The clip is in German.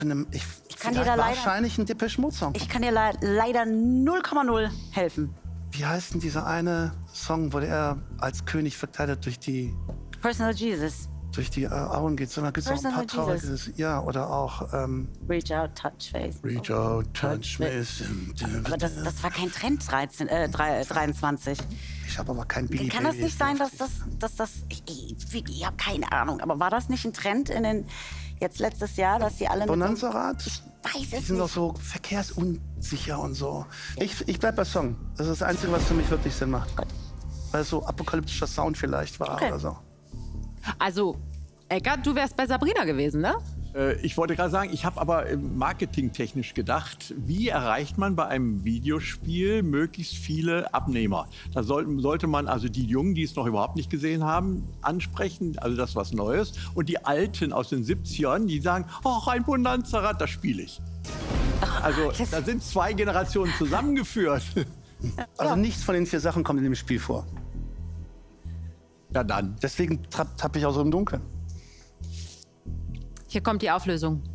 Ich kann dir da leider, wahrscheinlich ein Depeche Mode Song. Ich kann dir leider 0,0 helfen. Wie heißt denn dieser eine Song, wo er als König verkleidet durch die Personal Jesus. Auen geht? So, da gibt es auch ein paar traurige. Ja, oder auch Reach out, touch face. Reach out, touch face. Aber das war kein Trend 23. Ich habe aber kein Billy Kann das nicht sein, dass das ich habe keine Ahnung, aber war das nicht ein Trend jetzt letztes Jahr, dass sie alle Bonanza-Rad? Ich weiß es Die sind doch so verkehrsunsicher und so. Ja. Ich bleib bei Song. Das ist das Einzige, was für mich wirklich Sinn macht. Gut. Weil es so apokalyptischer Sound vielleicht war oder so. Also, Eckart, du wärst bei Sabrina gewesen, ne? Ich wollte gerade sagen, ich habe aber marketingtechnisch gedacht, wie erreicht man bei einem Videospiel möglichst viele Abnehmer? Da sollte man also die Jungen, die es noch überhaupt nicht gesehen haben, ansprechen, also das ist was Neues. Und die Alten aus den 70ern, die sagen, ach, ein Bonanza-Rad, das spiele ich. Also da sind 2 Generationen zusammengeführt. Also nichts von den 4 Sachen kommt in dem Spiel vor. Ja dann. Deswegen tappe ich auch so im Dunkeln. Hier kommt die Auflösung.